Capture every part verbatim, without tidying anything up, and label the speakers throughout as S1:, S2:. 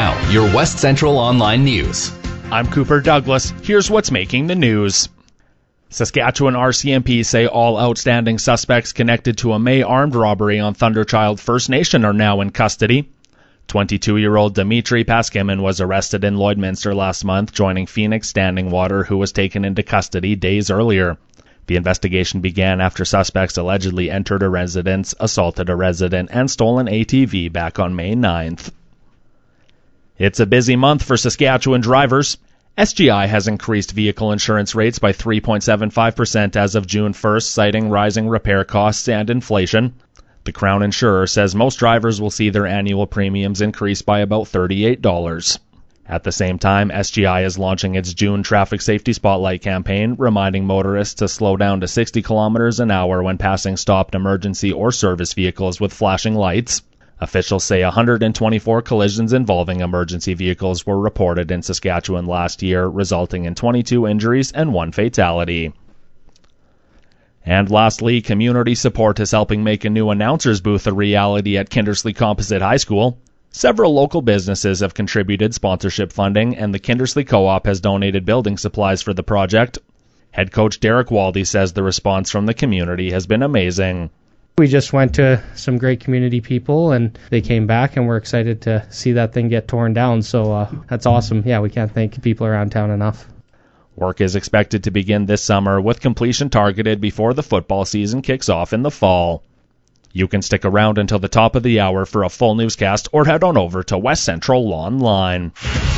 S1: Now, your West Central Online News.
S2: I'm Cooper Douglas. Here's what's making the news. Saskatchewan R C M P say all outstanding suspects connected to a May armed robbery on Thunderchild First Nation are now in custody. twenty-two-year-old Dimitri Paskimin was arrested in Lloydminster last month, joining Phoenix Standing Water, who was taken into custody days earlier. The investigation began after suspects allegedly entered a residence, assaulted a resident, and stole an A T V back on May ninth. It's a busy month for Saskatchewan drivers. S G I has increased vehicle insurance rates by three point seven five percent as of June first, citing rising repair costs and inflation. The Crown Insurer says most drivers will see their annual premiums increase by about thirty-eight dollars. At the same time, S G I is launching its June Traffic Safety Spotlight campaign, reminding motorists to slow down to sixty kilometers an hour when passing stopped emergency or service vehicles with flashing lights. Officials say one hundred twenty-four collisions involving emergency vehicles were reported in Saskatchewan last year, resulting in twenty-two injuries and one fatality. And lastly, community support is helping make a new announcer's booth a reality at Kindersley Composite High School. Several local businesses have contributed sponsorship funding, and the Kindersley Co-op has donated building supplies for the project. Head coach Derek Waldy says the response from the community has been amazing.
S3: We just went to some great community people, and they came back, and we're excited to see that thing get torn down. So uh, that's awesome. Yeah, we can't thank people around town enough.
S2: Work is expected to begin this summer, with completion targeted before the football season kicks off in the fall. You can stick around until the top of the hour for a full newscast, or head on over to West Central Online.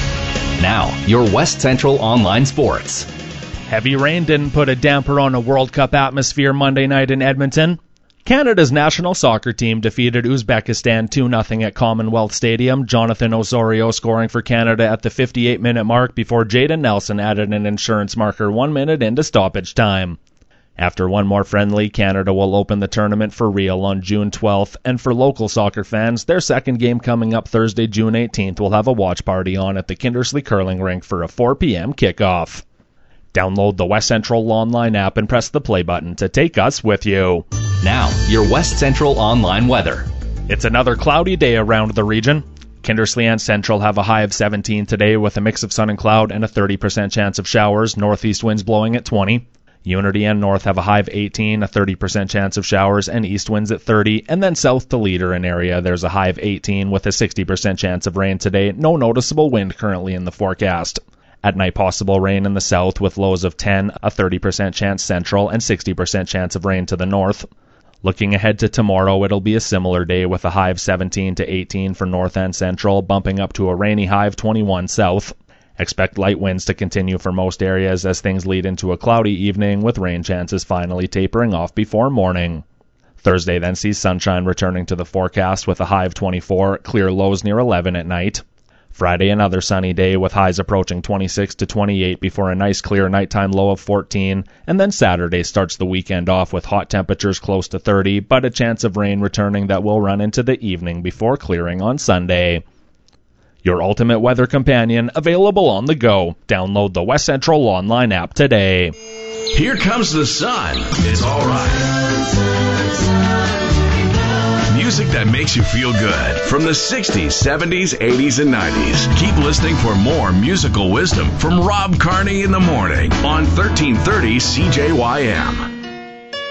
S1: Now, your West Central Online Sports.
S2: Heavy rain didn't put a damper on a World Cup atmosphere Monday night in Edmonton. Canada's national soccer team defeated Uzbekistan two nothing at Commonwealth Stadium, Jonathan Osorio scoring for Canada at the fifty-eight minute mark before Jayden Nelson added an insurance marker one minute into stoppage time. After one more friendly, Canada will open the tournament for real on June twelfth, and for local soccer fans, their second game coming up Thursday, June eighteenth will have a watch party on at the Kindersley Curling Rink for a four p.m. kickoff. Download the West Central Online app and press the play button to take us with you.
S1: Now, your West Central Online weather.
S2: It's another cloudy day around the region. Kindersley and Central have a high of seventeen today with a mix of sun and cloud and a thirty percent chance of showers, northeast winds blowing at twenty. Unity and North have a high of eighteen, a thirty percent chance of showers, and east winds at thirty. And then south to Leader and area, there's a high of eighteen with a sixty percent chance of rain today. No noticeable wind currently in the forecast. At night, possible rain in the south with lows of ten, a thirty percent chance central, and sixty percent chance of rain to the north. Looking ahead to tomorrow, it'll be a similar day with a high of seventeen to eighteen for north and central, bumping up to a rainy high of twenty-one south. Expect light winds to continue for most areas as things lead into a cloudy evening, with rain chances finally tapering off before morning. Thursday then sees sunshine returning to the forecast with a high of twenty-four, clear lows near eleven at night. Friday, another sunny day with highs approaching twenty-six to twenty-eight before a nice clear nighttime low of fourteen. And then Saturday starts the weekend off with hot temperatures close to thirty, but a chance of rain returning that will run into the evening before clearing on Sunday. Your ultimate weather companion, available on the go. Download the West Central Online app today.
S4: Here comes the sun. It's all right. Music that makes you feel good from the sixties, seventies, eighties, and nineties. Keep listening for more musical wisdom from Rob Carney in the morning on thirteen thirty C J Y M.